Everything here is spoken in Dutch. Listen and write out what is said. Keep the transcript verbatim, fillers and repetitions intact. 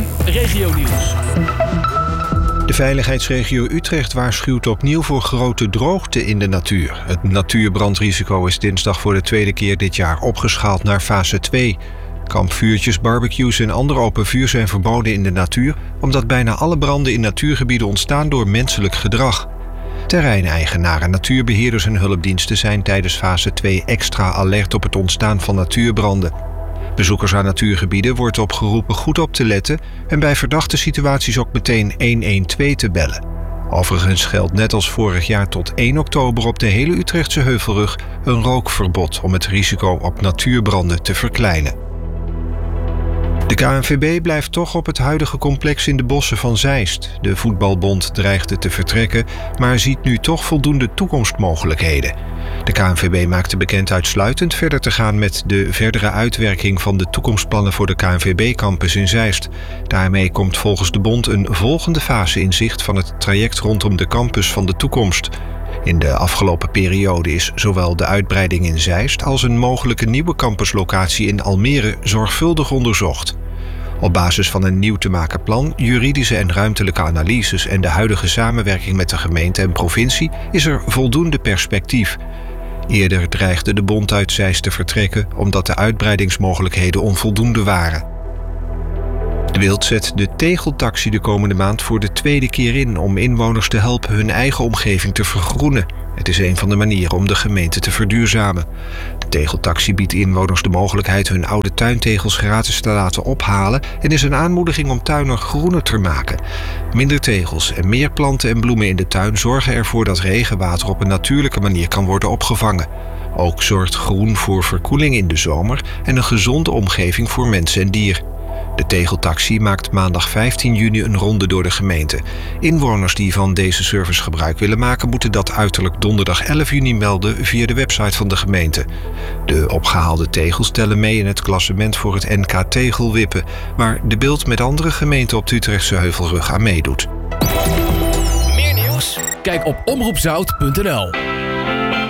en regionieuws. De veiligheidsregio Utrecht waarschuwt opnieuw voor grote droogte in de natuur. Het natuurbrandrisico is dinsdag voor de tweede keer dit jaar opgeschaald naar fase twee. Kampvuurtjes, barbecues en ander open vuur zijn verboden in de natuur, omdat bijna alle branden in natuurgebieden ontstaan door menselijk gedrag. Terreineigenaren, natuurbeheerders en hulpdiensten zijn tijdens fase twee extra alert op het ontstaan van natuurbranden. Bezoekers aan natuurgebieden wordt opgeroepen goed op te letten en bij verdachte situaties ook meteen honderdtwaalf te bellen. Overigens geldt net als vorig jaar tot één oktober op de hele Utrechtse Heuvelrug een rookverbod om het risico op natuurbranden te verkleinen. De K N V B blijft toch op het huidige complex in de bossen van Zeist. De voetbalbond dreigde te vertrekken, maar ziet nu toch voldoende toekomstmogelijkheden. De K N V B maakte bekend uitsluitend verder te gaan met de verdere uitwerking van de toekomstplannen voor de K N V B-campus in Zeist. Daarmee komt volgens de bond een volgende fase in zicht van het traject rondom de campus van de toekomst. In de afgelopen periode is zowel de uitbreiding in Zeist als een mogelijke nieuwe campuslocatie in Almere zorgvuldig onderzocht. Op basis van een nieuw te maken plan, juridische en ruimtelijke analyses en de huidige samenwerking met de gemeente en provincie is er voldoende perspectief. Eerder dreigde de bond uit Zeist te vertrekken omdat de uitbreidingsmogelijkheden onvoldoende waren. De Wild zet de tegeltaxi de komende maand voor de tweede keer in om inwoners te helpen hun eigen omgeving te vergroenen. Het is een van de manieren om de gemeente te verduurzamen. De tegeltaxi biedt inwoners de mogelijkheid hun oude tuintegels gratis te laten ophalen en is een aanmoediging om tuinen groener te maken. Minder tegels en meer planten en bloemen in de tuin zorgen ervoor dat regenwater op een natuurlijke manier kan worden opgevangen. Ook zorgt groen voor verkoeling in de zomer en een gezonde omgeving voor mens en dier. De tegeltaxi maakt maandag vijftien juni een ronde door de gemeente. Inwoners die van deze service gebruik willen maken, moeten dat uiterlijk donderdag elf juni melden via de website van de gemeente. De opgehaalde tegels tellen mee in het klassement voor het N K Tegelwippen, waar de Bild met andere gemeenten op de Utrechtse Heuvelrug aan meedoet. Meer nieuws? Kijk op omroep zout punt n l.